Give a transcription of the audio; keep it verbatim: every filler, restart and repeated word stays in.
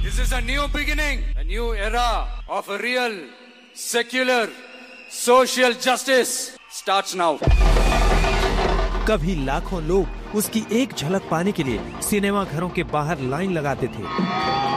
This is a new beginning, a new era of a real, secular, social justice starts now. कभी लाखों लोग उसकी एक झलक पाने के लिए सिनेमा घरों के बाहर लाइन लगाते थे।